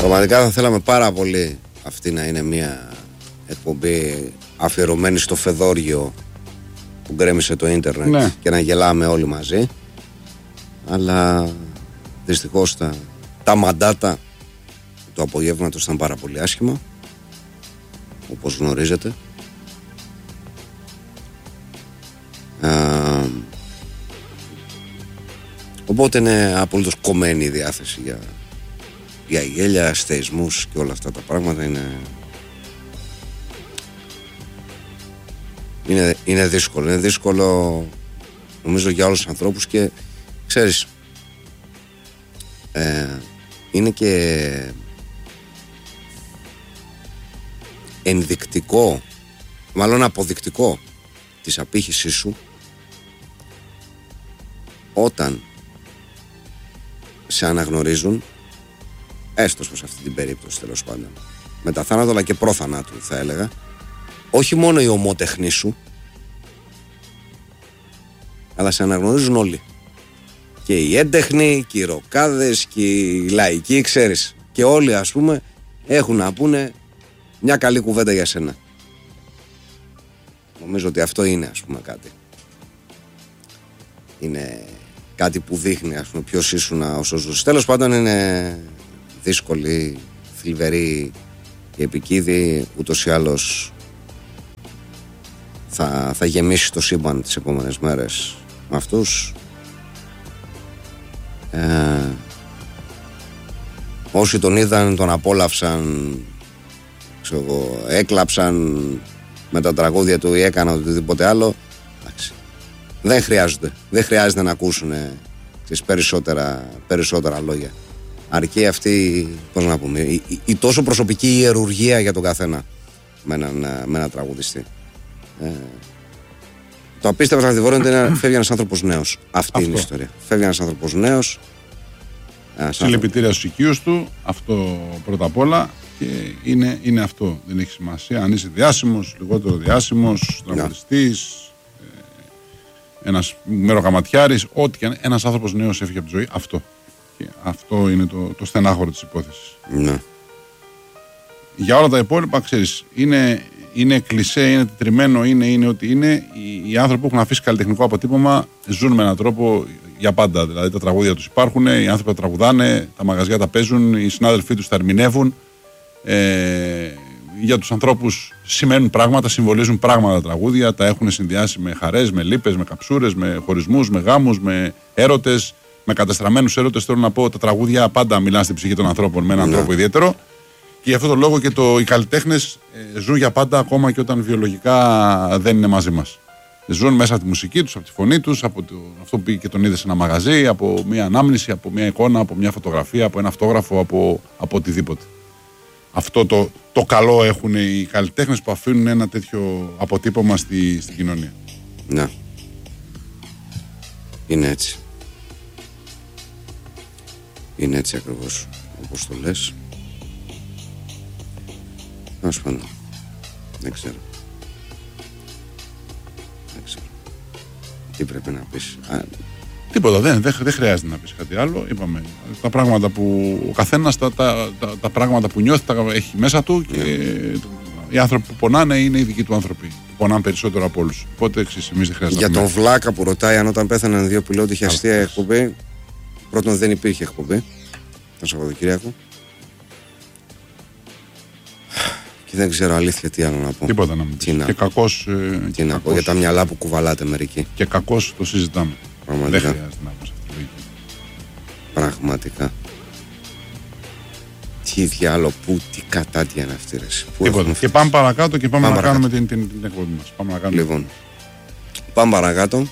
Πραγματικά θα θέλαμε πάρα πολύ αυτή να είναι μια εκπομπή αφιερωμένη στο φεδόριο που γκρέμισε το ίντερνετ, ναι, και να γελάμε όλοι μαζί. Αλλά δυστυχώς τα μαντάτα του απογεύματος ήταν πάρα πολύ άσχημα, όπως γνωρίζετε. Οπότε είναι απολύτως κομμένη η διάθεση για γέλια, στεϊσμούς και όλα αυτά τα πράγματα. Είναι δύσκολο. Είναι δύσκολο νομίζω για όλους τους ανθρώπους και ξέρεις, είναι και ενδεικτικό, μάλλον αποδεικτικό της απήχησής σου όταν σε αναγνωρίζουν, έστω σε αυτή την περίπτωση τέλος πάντων, μετά θάνατο αλλά και προθανάτου θα έλεγα, όχι μόνο οι ομότεχνοί σου, αλλά σε αναγνωρίζουν όλοι. Και οι έντεχνοι, και οι ροκάδες, και οι λαϊκοί, ξέρεις. Και όλοι ας πούμε έχουν να πούνε μια καλή κουβέντα για σένα. Νομίζω ότι αυτό είναι ας πούμε κάτι. Είναι κάτι που δείχνει ας πούμε ποιος ήσουν όσο ζούσες. Τέλος πάντων είναι δύσκολη, θλιβερή και επικίδη. Ούτως ή άλλως θα γεμίσει το σύμπαν τις επόμενες μέρες με αυτούς. Όσοι τον είδαν, τον απόλαυσαν, έκλαψαν με τα τραγούδια του ή έκαναν οτιδήποτε άλλο. Εντάξει. Δεν χρειάζεται να ακούσουν περισσότερα λόγια. Αρκεί αυτή, πώς να πούμε, η τόσο προσωπική ιερουργία για τον καθένα με έναν τραγουδιστή. Το απίστευτο στα Θηβόρια είναι φεύγει ένας άνθρωπος νέος. Αυτή είναι η ιστορία. Φεύγει ένας άνθρωπος νέος. Συλληπιτήρια στους οικείους του. Αυτό πρώτα απ' όλα. Και είναι αυτό. Δεν έχει σημασία αν είσαι διάσημος, λιγότερο διάσημος, τραγουδιστής, ένας μεροκαματιάρης, ό,τι και αν. Ένας άνθρωπος νέος έφυγε από τη ζωή. Αυτό. Και αυτό είναι το στενάχωρο της υπόθεσης. Ναι. Για όλα τα υπόλοιπα, ξέρεις, είναι κλισέ, είναι τετριμένο, είναι ότι είναι. Οι άνθρωποι που έχουν αφήσει καλλιτεχνικό αποτύπωμα ζουν με έναν τρόπο για πάντα. Δηλαδή τα τραγούδια τους υπάρχουν, οι άνθρωποι τα τραγουδάνε, τα μαγαζιά τα παίζουν, οι συνάδελφοί τους τα ερμηνεύουν. Για τους ανθρώπους σημαίνουν πράγματα, συμβολίζουν πράγματα τα τραγούδια, τα έχουν συνδυάσει με χαρές, με λύπες, με καψούρες, με χωρισμούς, με γάμους, με έρωτες, με κατεστραμμένους έρωτες. Θέλω να πω, τα τραγούδια πάντα μιλάνε στην ψυχή των ανθρώπων με έναν τρόπο ιδιαίτερο. Και γι' αυτό το λόγο και οι καλλιτέχνες ζουν για πάντα, ακόμα και όταν βιολογικά δεν είναι μαζί μας. Ζουν μέσα από τη μουσική τους, από τη φωνή τους, από αυτό που πήγε και τον είδε σε ένα μαγαζί, από μια ανάμνηση, από μια εικόνα, από μια φωτογραφία, από ένα αυτόγραφο, από οτιδήποτε. Αυτό το καλό έχουν οι καλλιτέχνες που αφήνουν ένα τέτοιο αποτύπωμα στην κοινωνία. Ναι. Είναι έτσι. Είναι έτσι ακριβώς όπως το λες. Ας πούμε. Δεν ξέρω. Τι πρέπει να πεις. Τίποτα, δεν χρειάζεται να πεις κάτι άλλο. Είπαμε, τα πράγματα που ο καθένας τα πράγματα που νιώθει τα έχει μέσα του και οι άνθρωποι που πονάνε είναι οι δικοί του άνθρωποι. Πονάνε περισσότερο από όλους. Οπότε εμείς δεν χρειάζεται. Για τον Βλάκα που ρωτάει αν όταν πέθαναν δύο πιλότοι είχε αστεία εκπομπή. Πρώτον, δεν υπήρχε εκπομπή το Σαββατοκύριακο. Και δεν ξέρω αλήθεια τι άλλο να πω. Τίποτα να μην πεις. Και κακώς. Τι να πω για τα μυαλά που κουβαλάτε μερικοί. Και κακώς το συζητάμε. Πραγματικά. Δεν χρειάζεται να πας αυτή τη λογική. Πραγματικά. Τι διάλογο, τι κατάτια είναι αυτή ρε. Τίποτα. Και πάμε παρακάτω και πάμε να κάνουμε την εκπομπή μας. Πάμε να κάνουμε. Λοιπόν, πάμε παρακάτω.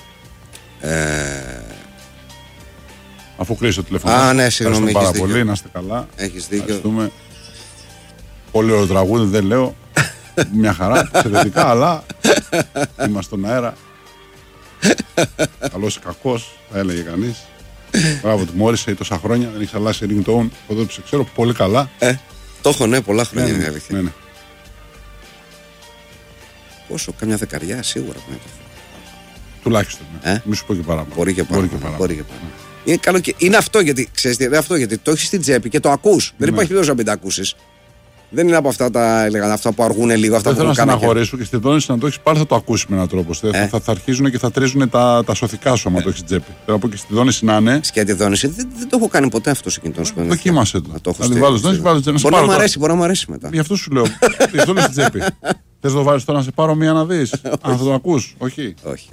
Αφού κλείσει το τηλέφωνο. Ναι, συγγνώμη. Πάρα πολύ, να είστε καλά. Έχεις δίκιο. Πολύ ωραίο τραγούδι, δεν λέω. Μια χαρά, εξαιρετικά, αλλά είμαστε στον αέρα. Καλός ή κακός, θα έλεγε κανείς. Μπράβο του Μόρισε τόσα χρόνια, δεν έχει αλλάξει ringtone. Εγώ δεν ξέρω πολύ καλά. Το έχω, ναι, πολλά χρόνια είναι αλήθεια. Ναι. Πόσο, κάμια δεκαριά σίγουρα. Τουλάχιστον. Μη σου πω και παραπάνω. Μπορεί και παραπάνω. Είναι καλό και είναι αυτό γιατί, ξέρεις, είναι αυτό γιατί το έχεις στην τσέπη και το ακούς. Δεν υπάρχει περίπτωση να μην τα ακούσεις. Δεν είναι από αυτά αυτά που αργούν λίγο. Αυτά δεν που θέλω να στεναχωρήσω και στη δόνηση να το έχεις πάλι θα το ακούσεις με έναν τρόπο. Θα αρχίζουν και θα τρίζουν τα σωθικά σου άμα το έχεις στην τσέπη. Θέλω να πω και στη δόνηση να είναι. Σκέτη δόνηση. Δεν το έχω κάνει ποτέ αυτό σε κινητό σου. Δοκίμασε το. Μπορεί να μ' αρέσει μετά. Γι' αυτό σου λέω. Τη δόνηση στην τσέπη. Θες να το βάλεις τώρα να σε πάρω μία να δεις. Αν θα το ακούς. Όχι.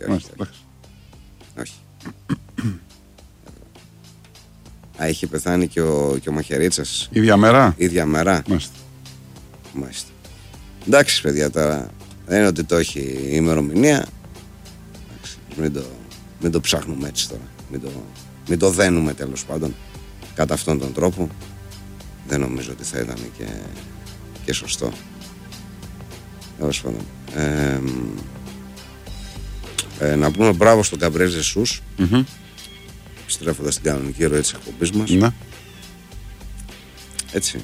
Είχε πεθάνει και ο Μαχαιρίτσας. Ίδια μέρα. Μάλιστα. Εντάξει, παιδιά, τώρα δεν είναι ότι το έχει η ημερομηνία. Μην το ψάχνουμε έτσι τώρα. Μην το δένουμε τέλος πάντων κατά αυτόν τον τρόπο. Δεν νομίζω ότι θα ήταν και σωστό. Τέλος πάντων. Να πούμε μπράβο στον Γκαμπριέλ Ζεσούς. Στρέφοντας την κανονική ροή της εκπομπής μας. Ναι. Έτσι.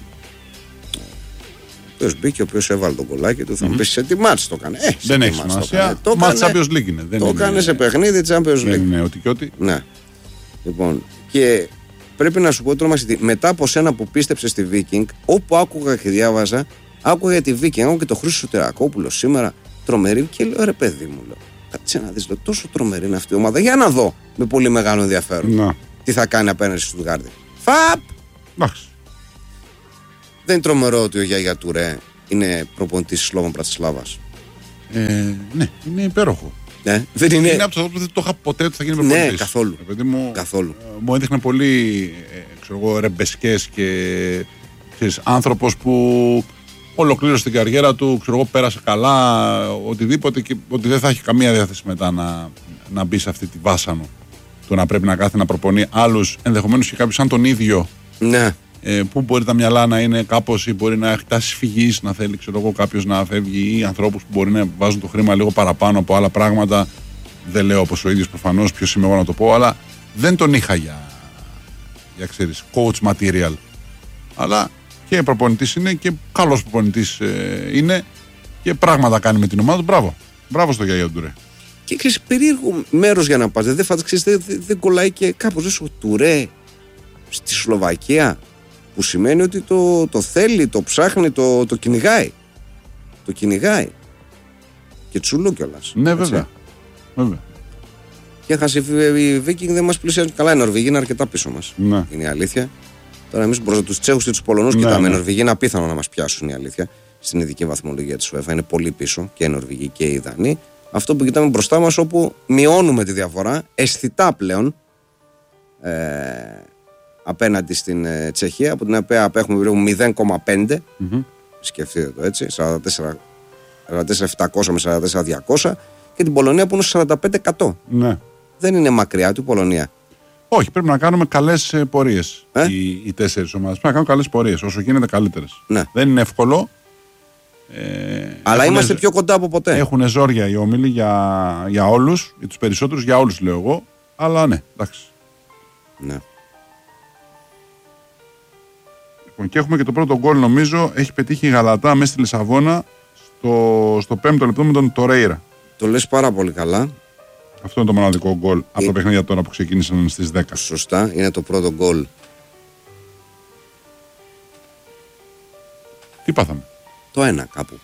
Ο οποίος μπήκε, ο οποίος έβαλε τον κολλάκι του, θα μου πεις σε τι μάτς το έκανε. Δεν έχει σημασία. Μάτς Champions League είναι. Το έκανε σε παιχνίδι Champions League. Δεν είναι ότι και ότι. Ναι. Λοιπόν, και πρέπει να σου πω τώρα μετά από σένα που πίστεψε στη Viking, όπου άκουγα και διάβαζα, άκουγα για τη Viking, άκουγα και το Χρήστο Σωτηρακόπουλο σήμερα, τρομερή, και λέω ρε παιδί μου, λέω. Κάτσε να δεις, τόσο τρομερή είναι αυτή η ομάδα. Για να δω με πολύ μεγάλο ενδιαφέρον τι θα κάνει απέναντι στο Στουτγκάρδη. Φαπ! Δεν είναι τρομερό ότι ο Γιάγια Τουρέ είναι προπονητής της Σλόβων Πρατισλάβας. Ναι, είναι υπέροχο. Ναι, δεν είναι. Είναι από το που δεν το είχα ποτέ ότι θα γίνει προπονητής. Ναι, καθόλου. Μου έδειχνε πολύ ρεμπεσκές και άνθρωπος που ολοκλήρωσε την καριέρα του, πέρασε καλά, οτιδήποτε, και ότι δεν θα έχει καμία διάθεση μετά να μπει σε αυτή τη βάσανο. Το να πρέπει να κάθεται να προπονεί άλλους, ενδεχομένως και κάποιους σαν τον ίδιο. Ναι. Που μπορεί τα μυαλά να είναι κάπως, ή μπορεί να έχει τάσεις φυγής, να θέλει κάποιος να φεύγει, ή ανθρώπους που μπορεί να βάζουν το χρήμα λίγο παραπάνω από άλλα πράγματα. Δεν λέω όπως ο ίδιος προφανώς, ποιος είμαι εγώ να το πω, αλλά δεν τον είχα για ξέρεις, coach material. Αλλά και προπονητής είναι και καλός προπονητής είναι και πράγματα κάνει με την ομάδα του. Μπράβο στο Γιάγια Τουρέ. Και ξέρεις, περίεργο μέρος για να πας. Δεν κολλάει και κάπως ο Τουρέ στη Σλοβακία, που σημαίνει ότι το θέλει, το ψάχνει, το κυνηγάει. Το κυνηγάει. Και τσουλού κιόλας. Ναι, βέβαια. Και έχασε η Viking, δεν μας πλησιάζουν καλά. Οι Νορβηγοί είναι αρκετά πίσω μας. Ναι. Είναι η αλήθεια. Τώρα εμείς μπροστά τους Τσέχους και τους Πολωνούς κοιτάμε. Οι Νορβηγοί είναι απίθανο να μας πιάσουν, η αλήθεια. Στην ειδική βαθμολογία της UEFA είναι πολύ πίσω και οι Νορβηγοί και οι Δανείοι. Αυτό που κοιτάμε μπροστά μας, όπου μειώνουμε τη διαφορά αισθητά πλέον απέναντι στην Τσεχία, από την οποία απέχουμε περίπου 0,5. Σκεφτείτε το έτσι, 44.700 με 44.200, και την Πολωνία που είναι 45%. Ναι. Δεν είναι μακριά του η Πολωνία. Όχι, πρέπει να κάνουμε καλές πορείες οι τέσσερις ομάδες. Πρέπει να κάνουμε καλές πορείες, όσο γίνεται καλύτερες. Ναι. Δεν είναι εύκολο. Αλλά είμαστε πιο κοντά από ποτέ. Έχουν ζόρια οι όμιλοι για όλους, για τους περισσότερους, για όλους λέω εγώ. Αλλά ναι, εντάξει. Ναι. Λοιπόν, και έχουμε και το πρώτο γκολ, νομίζω, έχει πετύχει η Γαλατά μέσα στη Λισαβόνα στο 5ο λεπτό με τον Τορέιρα. Το λες πάρα πολύ καλά. Αυτό είναι το μοναδικό γκολ από τα παιχνίδια τώρα που ξεκίνησαν στις 10. Σωστά, είναι το πρώτο γκολ. Τι πάθαμε? Το 1 κάπου.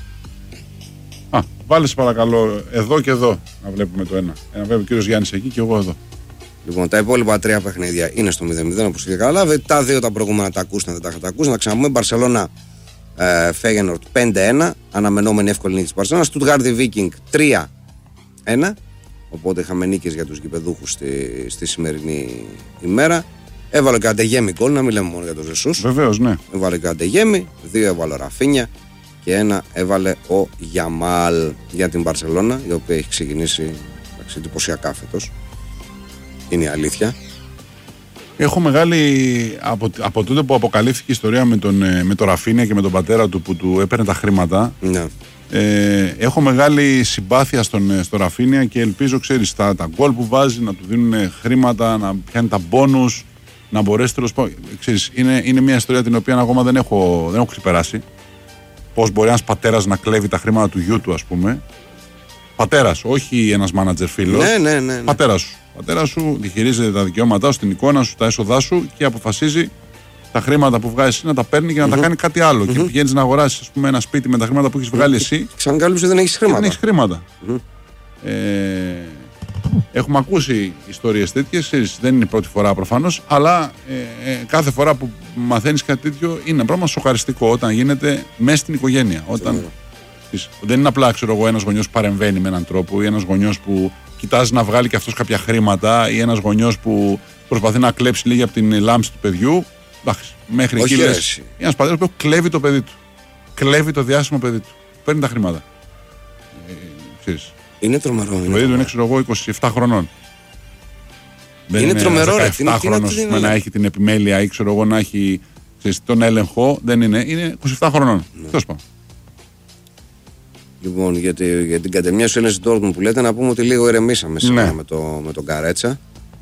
Βάλε παρακαλώ εδώ και εδώ να βλέπουμε το 1. Να βλέπει ο κύριος Γιάννης εκεί και εγώ εδώ. Λοιπόν, τα υπόλοιπα 3 παιχνίδια είναι στο 0-0, όπως είχε καταλάβει. Τα 2 τα προηγούμενα τα ακούσατε, δεν τα είχατε ακούσει. Να ξαναπούμε. Μπαρσελόνα Φέγενορτ 5-1. Αναμενόμενη εύκολη νίκη της Μπαρσελόνα. Στουτγκάρδη Βίκινγκ 3-1. Οπότε είχαμε νίκες για τους γηπεδούχους στη σημερινή ημέρα. Έβαλε και Αντεγέμι γκολ, να μην λέμε μόνο για τον Ζεσούς. Βεβαίως, ναι. Έβαλε και Αντεγέμι, 2 έβαλε ο Ραφίνια και 1 έβαλε ο Γιαμάλ για την Μπαρσελόνα, η οποία έχει ξεκινήσει εντυπωσιακά φέτος. Είναι η αλήθεια. Έχω μεγάλη. Από τότε που αποκαλύφθηκε η ιστορία με τον Ραφίνια και με τον πατέρα του που του έπαιρνε τα χρήματα. Ναι. Έχω μεγάλη συμπάθεια στο Ραφίνια και ελπίζω, ξέρεις, τα γκολ που βάζει να του δίνουν χρήματα, να πιάνει τα μπόνους, να μπορέσει τέλος πάντων. Είναι μια ιστορία την οποία ακόμα δεν έχω ξεπεράσει. Πώς μπορεί ένας πατέρας να κλέβει τα χρήματα του γιού του, ας πούμε. πατέρας, όχι ένας μάνατζερ φίλος. Ναι. Πατέρας σου διαχειρίζεται τα δικαιώματά σου, την εικόνα σου, τα έσοδά σου και αποφασίζει τα χρήματα που βγάζει εσύ να τα παίρνει και να τα κάνει κάτι άλλο. Και πηγαίνεις να αγοράσεις, ας πούμε, ένα σπίτι με τα χρήματα που έχεις βγάλει εσύ. Ξανακαλύψεις ότι δεν έχεις χρήματα. Δεν έχεις χρήματα. Έχουμε ακούσει ιστορίες τέτοιες, δεν είναι η πρώτη φορά προφανώς, αλλά κάθε φορά που μαθαίνεις κάτι τέτοιο είναι ένα πράγμα σοκαριστικό όταν γίνεται μέσα στην οικογένεια. Δεν είναι απλά, ξέρω εγώ, ένας γονιός που παρεμβαίνει με έναν τρόπο ή ένας γονιός που κοιτάζει να βγάλει και αυτός κάποια χρήματα ή ένας γονιός που προσπαθεί να κλέψει λίγη από την λάμψη του παιδιού. Εντάξει, μέχρι εκεί λες. Ένας πατέρας που κλέβει το παιδί του. Κλέβει το διάσημο παιδί του. Παίρνει τα χρήματα. Είναι τρομερό. Το παιδί του είναι, ξέρω εγώ, 27 χρονών. Είναι τρομερό, 17 χρόνος να έχει την επιμέλεια ή, ξέρω εγώ, να έχει τον έλεγχο. Δεν είναι. Είναι 27 χρονών. Τέλος πάντων. Λοιπόν, για την κατεμιά σου Ένεση Ντόρτμουντ που λέτε, να πούμε ότι λίγο ηρεμήσαμε σήμερα με τον Καρέτσα.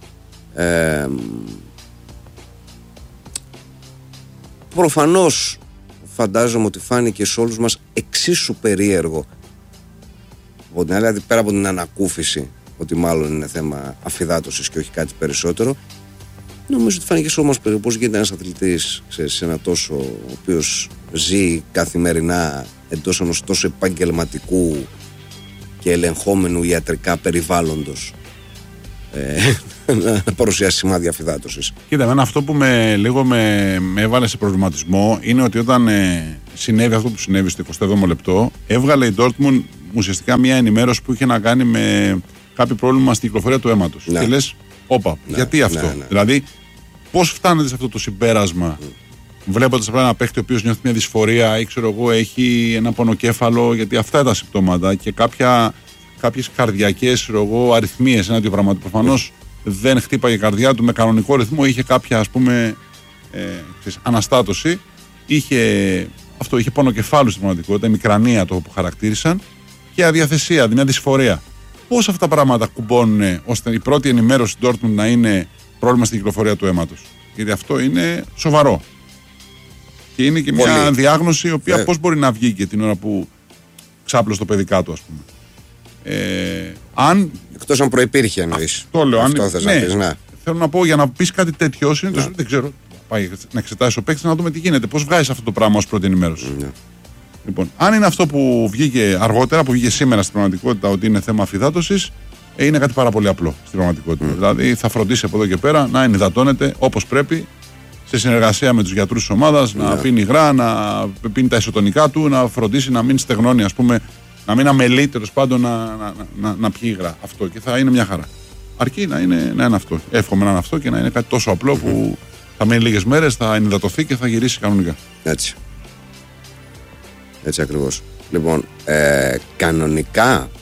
Προφανώς φαντάζομαι ότι φάνηκε σε όλους μας εξίσου περίεργο. Δηλαδή πέρα από την ανακούφιση ότι μάλλον είναι θέμα αφυδάτωσης και όχι κάτι περισσότερο, νομίζω ότι φάνηκε σε όλους μας περίεργο πώς γίνεται ένας αθλητής σε ένα τόσο, ο οποίος ζει καθημερινά εντός ενός τόσο επαγγελματικού και ελεγχόμενου ιατρικά περιβάλλοντος να παρουσιάσει σημάδια αφυδάτωσης. Κοίτα, εμένα αυτό που με έβαλε σε προβληματισμό είναι ότι όταν συνέβη αυτό που συνέβη στο 27ο λεπτό, έβγαλε η Dortmund ουσιαστικά μια ενημέρωση που είχε να κάνει με κάποιο πρόβλημα στην κυκλοφορία του αίματος. Και λες, όπα, γιατί αυτό? Δηλαδή, πώς φτάνετε σε αυτό το συμπέρασμα βλέποντας απλά ένα παίχτη ο οποίος νιώθει μια δυσφορία ή, ξέρω εγώ, έχει ένα πονοκέφαλο, γιατί αυτά τα συμπτώματα και κάποιες καρδιακές αριθμίες, ένα τέτοιο πράγμα. Προφανώς δεν χτύπαγε η καρδιά του με κανονικό ρυθμό, είχε κάποια, ας πούμε, αναστάτωση, είχε πονοκεφάλου στην πραγματικότητα, μικρανία το που χαρακτήρισαν, και αδιαθεσία, μια δυσφορία. Πώς αυτά τα πράγματα κουμπώνουν ώστε η πρώτη ενημέρωση του Dortmund να είναι πρόβλημα στην κυκλοφορία του αίματος? Γιατί αυτό είναι σοβαρό. Και είναι και μια διάγνωση η οποία πώς μπορεί να βγει και την ώρα που ξάπλωσε το παιδί κάτω, ας πούμε. Εκτός αν προϋπήρχε, εννοείς. Το λέω. Αυτό θες να πεις, ναι. Θέλω να πω, για να πεις κάτι τέτοιο, δεν ξέρω. Πάει να εξετάσει ο παίκτης να δούμε τι γίνεται. Πώς βγάζει αυτό το πράγμα ως πρώτη ενημέρωση. Λοιπόν, αν είναι αυτό που βγήκε αργότερα, που βγήκε σήμερα στην πραγματικότητα, ότι είναι θέμα αφυδάτωσης, είναι κάτι πάρα πολύ απλό στην πραγματικότητα. Δηλαδή, θα φροντίσει από εδώ και πέρα να ενυδατώνεται όπως πρέπει, σε συνεργασία με τους γιατρούς της ομάδας, να πίνει υγρά, να πίνει τα ισοτονικά του, να φροντίσει να μην στεγνώνει, ας πούμε, να μην αμελεί, τέλος πάντων, να πιει υγρά. Αυτό, και θα είναι μια χαρά. Αρκεί να είναι αυτό. Εύχομαι να είναι αυτό και να είναι κάτι τόσο απλό που θα μείνει λίγες μέρες, θα ενυδατωθεί και θα γυρίσει κανονικά. Έτσι ακριβώς. Λοιπόν, κανονικά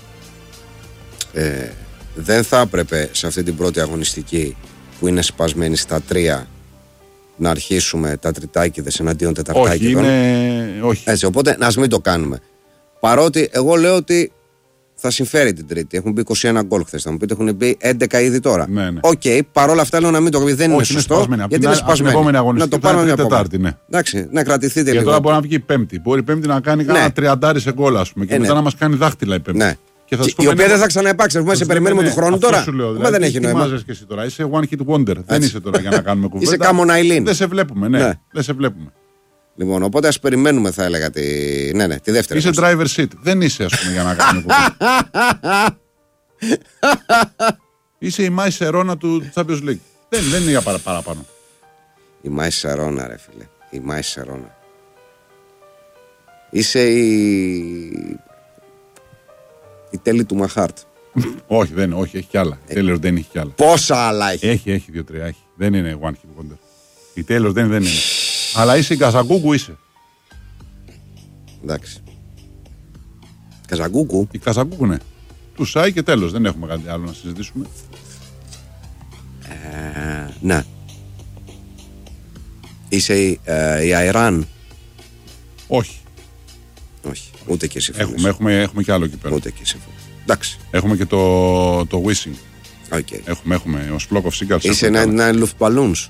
δεν θα έπρεπε σε αυτή την πρώτη αγωνιστική που είναι σπασμένη στα 3 να αρχίσουμε τα τριτάκηδες εναντίον τεταρτάκηδων. Όχι. Έτσι, οπότε ας μην το κάνουμε. Παρότι εγώ λέω ότι θα συμφέρει την Τρίτη. Έχουν μπει 21 γκολ χθες. Θα μου πείτε, έχουν μπει 11 ήδη τώρα. Οκ, παρόλα αυτά λέω να μην το πει. Δεν είναι σωστό. Γιατί είναι σπασμένη. Να το πάρουμε μια Τετάρτη. Εντάξει, να κρατηθείτε λίγο. Και τώρα μπορεί να βγει η Πέμπτη. Μπορεί η Πέμπτη να κάνει κάνα 30 σε γκολ, ας πούμε. Και μετά να μας κάνει δάχτυλα η Πέμπτη. Η οποία δεν θα ξαναυπάρξει. Σε περιμένουμε του χρόνου τώρα. Μα δεν έχει νόημα. Τι εσύ τώρα. Είσαι one hit wonder. Δεν είσαι τώρα για να κάνουμε κουβέντα. Είσαι Κάμον Αιλίν. Δεν σε βλέπουμε. Ναι, δεν σε βλέπουμε. Λοιπόν, οπότε ας περιμένουμε, θα έλεγα, τη δεύτερη. Είσαι driver seat. Δεν είσαι, ας πούμε, για να κάνουμε κουβέντα. Είσαι η Μάη Σερώνα του Champions League. Δεν είναι για παραπάνω. Η Μάη Σερώνα, ρε φίλε. Η Μάη Σερώνα. Είσαι η τέλη του Μαχάρτ. Όχι, έχει κι άλλα. Η Taylor δεν έχει κι άλλα. Πόσα άλλα έχει? Έχει 2-3. Έχει. Δεν είναι one hit wonder. Η Taylor δεν είναι. Αλλά είσαι η Καζαγκούκου, είσαι. Εντάξει. Καζαγκούκου. Η Καζαγκούκου, ναι. Του Σάι και τέλος. Δεν έχουμε κάτι άλλο να συζητήσουμε. Ναι. Είσαι η Αϊράν. Όχι. Ούτε και εσύ. Έχουμε και άλλο εκεί πέρα. Ούτε και εσύ. Εντάξει. Έχουμε και το Wishing. Έχουμε ο Flock of Seagulls. Είσαι ένα Luftballons.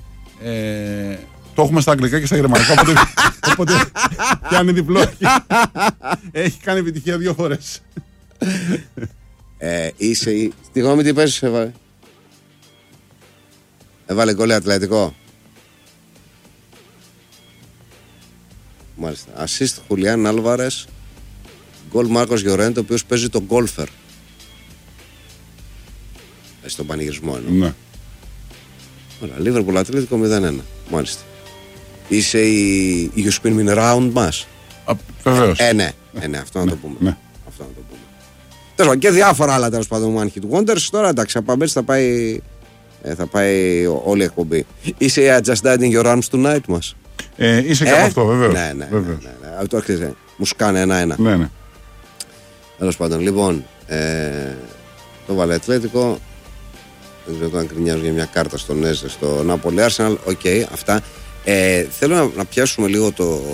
Το έχουμε στα αγγλικά και στα γερμανικά, οπότε πιάνει διπλό. Έχει κάνει επιτυχία 2 φορές. Είσαι. Στη γνώμη τι παίζεις, έβαλε γκολ Ατλετικό. Μάλιστα. Assist Χουλιάν Άλβαρες. Γκολ Μάρκος Γιορέντε, ο οποίος παίζει τον γκόλφερ. Στον πανηγυρισμό εννοώ. Ναι. Ωραία. Λίβερπουλ Ατλέτικο 0-1. Μάλιστα. Είσαι η You Spin Me Round μας. Βεβαίως. Ναι, αυτό να το πούμε. Ναι. Αυτό να το πούμε. Τέλος πάντων, και διάφορα άλλα τέλος πάντων One Hit Wonders. Τώρα εντάξει, από αμπέρς θα πάει όλη η εκπομπή. Είσαι η Just Died in Your Arms Tonight μας. Είσαι και από αυτό, βεβαίως. Ναι. Το άρχισε. Μου σκάνε 1-1. Ναι. Τέλος πάντων, λοιπόν, το βάλε Ατλέτικο. Δεν ξέρω αν κρινιάζω για μια κάρτα στο Νέζε, στο Νάπολη Arsenal. Οκ, αυτά. Θέλω να πιάσουμε λίγο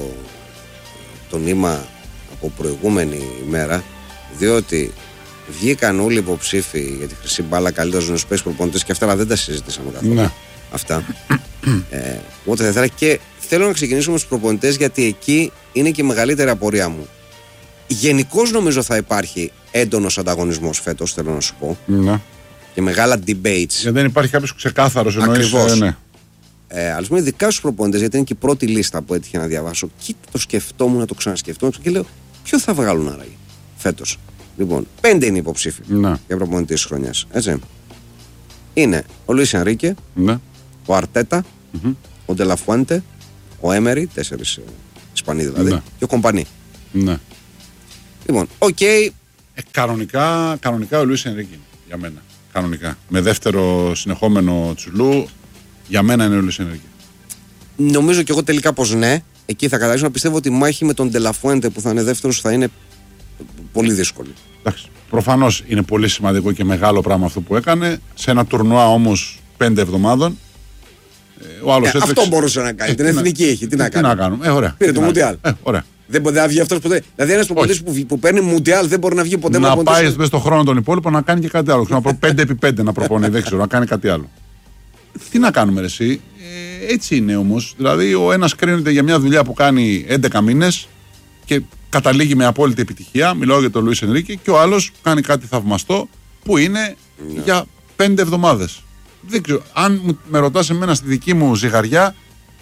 το νήμα από προηγούμενη ημέρα, διότι βγήκαν όλοι οι υποψήφοι για τη χρυσή μπάλα, καλύτερος νέος παίκτης, προπονητές και αυτά, αλλά δεν τα συζητήσαμε καθόλου. Ναι. Αυτά. Οπότε θα ήθελα και θέλω να ξεκινήσουμε στους προπονητές, γιατί εκεί είναι και η μεγαλύτερη απορία μου. Γενικώς νομίζω θα υπάρχει έντονος ανταγωνισμός φέτος, θέλω να σου πω. Ναι. Και μεγάλα debates. Γιατί δεν υπάρχει κάποιος ξεκάθαρος εννοείς. Ακριβώς. Ναι. Ας πούμε, ειδικά στους προπονητές, γιατί είναι και η πρώτη λίστα που έτυχε να διαβάσω. Και το σκεφτόμουν, να το ξανασκεφτόμουν και λέω, ποιο θα βγάλουν άραγε φέτος. Λοιπόν, 5 είναι υποψήφοι για προπονητή της χρονιάς. Έτσι. Είναι ο Λουίς Ενρίκε, ο Αρτέτα, ο Ντελαφουέντε, ο Έμερι, 4 Ισπανοί δηλαδή, και ο Κομπανί. Ναι. Λοιπόν, οκ. Κανονικά ο Λουίς Ενρίκε για μένα. Κανονικά. Με δεύτερο συνεχόμενο Τσουλού, για μένα είναι ο Λουίς Ενρίκε. Νομίζω κι εγώ τελικά πως ναι. Εκεί θα καταλήξω να πιστεύω ότι η μάχη με τον Ντελαφουέντε που θα είναι δεύτερος θα είναι πολύ δύσκολη. Εντάξει. Προφανώς είναι πολύ σημαντικό και μεγάλο πράγμα αυτό που έκανε. Σε ένα τουρνουά όμως 5 εβδομάδων. Ο άλλος έτρεξε... Αυτό μπορούσε να κάνει. Την εθνική έχει. Τι να κάνει. Τι να κάνουμε. Ωραία. Πήρε το Μουντιάλ. Ωραία. Δεν μπορεί να βγει αυτός ποτέ. Δηλαδή, ένας προπονητής που παίρνει Μουντιάλ δεν μπορεί να βγει ποτέ. Να πάει μέσα στον χρόνο των υπόλοιπων να κάνει και κάτι άλλο. Ξέρω, 5x5 να προπονεί. Δεν ξέρω, να κάνει κάτι άλλο. Τι να κάνουμε, ρε, εσύ. Έτσι είναι όμως. Δηλαδή, ο ένας κρίνεται για μια δουλειά που κάνει 11 μήνες και καταλήγει με απόλυτη επιτυχία. Μιλάω για τον Λουίς Ενρίκε. Και ο άλλος κάνει κάτι θαυμαστό που είναι για 5 εβδομάδες. Δεν ξέρω. Αν με ρωτάς εμένα στη δική μου ζυγαριά,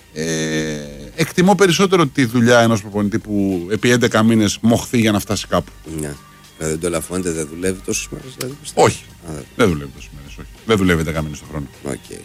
εκτιμώ περισσότερο τη δουλειά ενός προπονητή που επί 11 μήνες μοχθεί για να φτάσει κάπου. Ναι. Δηλαδή το Λαφουέντε δεν δουλεύει τόσες μέρες, δηλαδή. Όχι. Δεν δουλεύει τόσες μέρες. Όχι. Δεν δουλεύει 11 μήνες το χρόνο. Okay.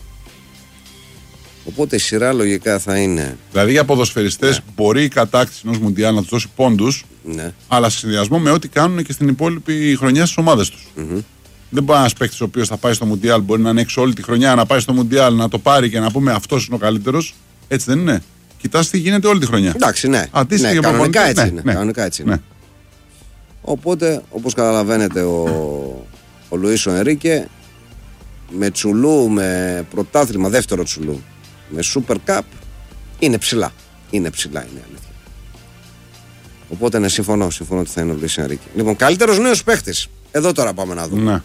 Οπότε η σειρά λογικά θα είναι. Δηλαδή για ποδοσφαιριστές μπορεί η κατάκτηση ενός Μουντιάλ να τους δώσει πόντους, αλλά σε συνδυασμό με ό,τι κάνουν και στην υπόλοιπη χρονιά στις ομάδες τους. Δεν μπορεί ένας παίκτης ο οποίος θα πάει στο Μουντιάλ, μπορεί να ανοίξει όλη τη χρονιά, να πάει στο Μουντιάλ, να το πάρει και να πούμε αυτός είναι ο καλύτερος. Έτσι δεν είναι. Κοιτάς τι γίνεται όλη τη χρονιά. Εντάξει, ναι. Κανονικά έτσι είναι. Κανονικά έτσι είναι. Οπότε, όπως καταλαβαίνετε, ο Λουίς Ενρίκε με Τσουλού, με πρωτάθλημα, δεύτερο Τσουλού, με Super Cup, είναι ψηλά. Είναι ψηλά, είναι αλήθεια. Οπότε, ναι, συμφωνώ ότι θα είναι ο Λουίς Ενρίκε. Λοιπόν, καλύτερος νέος παίχτης. Εδώ τώρα πάμε να δούμε.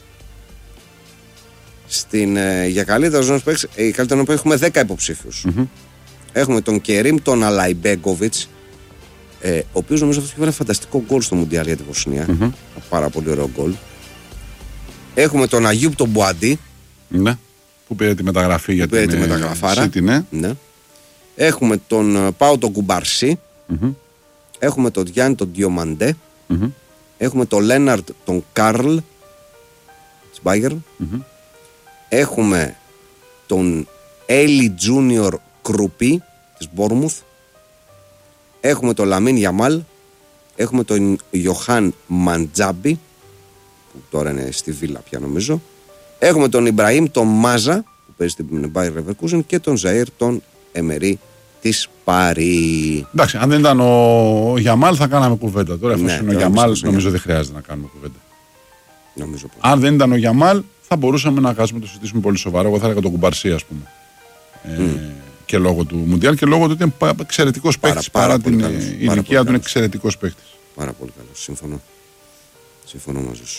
Ναι. Για καλύτερος νέος παίχτης, έχουμε 10 υποψήφιους. Έχουμε τον Κερίμ, τον Αλαϊμπέγκοβιτς, ο οποίος νομίζω αυτός είχε ένα φανταστικό γκολ στο Μουντιάλ για τη Βοσνία. Πάρα πολύ ωραίο γκολ. Έχουμε τον Αγιούπ τον Μπουαντί. Ναι. Που πήρε τη μεταγραφή για την City, ναι. Έχουμε τον Πάο τον Κουμπαρσί. Έχουμε τον Γιάννη τον Διομαντέ. Έχουμε τον Λέναρτ τον Καρλ της Bayern. Έχουμε τον Έλλη Τζούνιορ Κρουπί της Μπόρμουθ. Έχουμε τον Λαμίν Γιαμάλ. Έχουμε τον Ιωχάν Μαντζάμπι, που τώρα είναι στη Βίλα πια νομίζω. Έχουμε τον Ιμπραήμ τον Μάζα, που παίζει στην Bayer Leverkusen, και τον Ζαΐρ τον Εμερί της Παρί. Εντάξει, αν δεν ήταν ο Γιαμάλ θα κάναμε κουβέντα. Τώρα εφόσον είναι ο Γιαμάλ, νομίζω δεν χρειάζεται να κάνουμε κουβέντα. Νομίζω αν δεν ήταν ο Γιαμάλ, θα μπορούσαμε να κάτσουμε το συζητήσουμε πολύ σοβαρό. Εγώ θα έλεγα τον Κουμπαρσί, ας πούμε. Και λόγω του Μουντιάλ και λόγω του ότι είναι εξαιρετικός παίκτης. Παρά την ηλικία του, είναι εξαιρετικός παίκτης. Πάρα πολύ καλός. Συμφωνώ μαζί σου.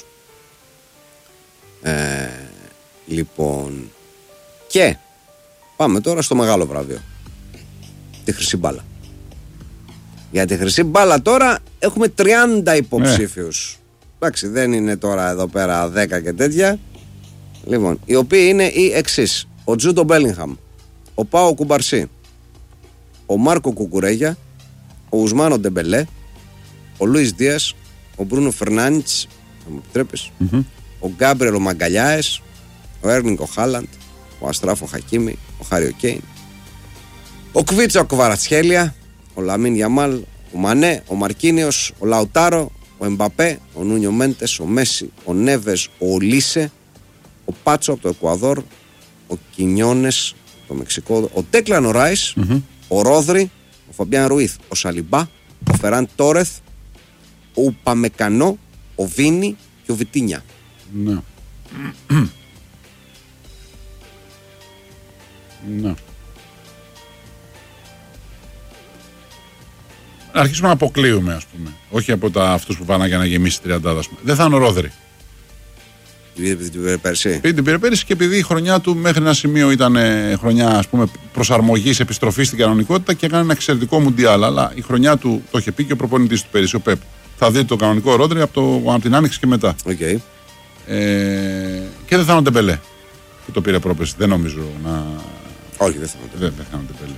Λοιπόν, και πάμε τώρα στο μεγάλο βραβείο. Τη χρυσή μπάλα. Για τη χρυσή μπάλα τώρα έχουμε 30 υποψήφιους. Εντάξει, δεν είναι τώρα εδώ πέρα 10 και τέτοια. Λοιπόν, οι οποίοι είναι οι εξής: ο Τζούντο Μπέλιγχαμ, ο Πάο Κουμπαρσί, ο Μάρκο Κουκουρέγια, ο Ουσμάνο Ντεμπελέ, ο Λουίς Δίας, ο Μπρούνο Φερνάντς, θα μου επιτρέπεις, ο Γκάμπριελ Μαγκαλιάες, ο Έρλινγκ Χάλαντ, ο Αστράφο Χακίμι, ο Χάριο Κέιν, ο Κβίτσα Κβαρατσχέλια, ο Λαμίν Γιαμάλ, ο Μανέ, ο Μαρκίνιος, ο Λαουτάρο, ο Εμπαπέ, ο Νούνιο Μέντες, ο Μέση, ο Νέβες, ο Ολίσε, ο Πάτσο από το Εκουαδόρ, ο Κινιόνες το Μεξικό, ο Τέκλαν Ράις, ο Ρόδρυ, ο Φαμπιάν Ρουίθ, ο Σαλιμπά, ο Φεράν Τόρεθ, ο Ουπαμεκανό, ο Βίνι και ο Βιτίνια. Ναι. Ναι. Να αρχίσουμε να αποκλείουμε, ας πούμε. Όχι από αυτούς που πάνε για να γεμίσει 30, ας πούμε. Δεν θα είναι ο Ρόδρυ. Την πήρε πέρσι. Την πήρε πέρσι και επειδή η χρονιά του μέχρι ένα σημείο ήταν χρονιά, ας πούμε, προσαρμογής, επιστροφής στην κανονικότητα και έκανε ένα εξαιρετικό μουντιάλ. Αλλά η χρονιά του το είχε πει και ο προπονητής του πέρυσι, ο Πεπ. Θα δείτε το κανονικό Ρόδρυ από την Άνοιξη και μετά. Okay. Και δεν θα είναι ο Ντεμπελέ που το πήρε πρόπερσι. Δεν νομίζω να. Όχι, δεν θα είναι ο Ντεμπελέ.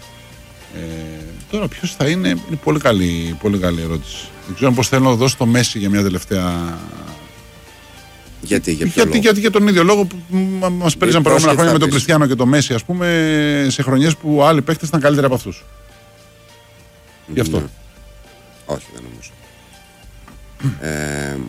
Τώρα ποιος θα είναι πολύ καλή ερώτηση. Δεν ξέρω πώς θέλω να δώσω το Μέση για μια τελευταία. Γιατί για τον ίδιο λόγο που μας πέρασαν προηγούμενα χρόνια με τον Κριστιάνο και τον Μέση, ας πούμε, σε χρονιές που άλλοι παίκτες ήταν καλύτεροι από αυτούς. Γι' αυτό. Όχι, δεν νομίζω.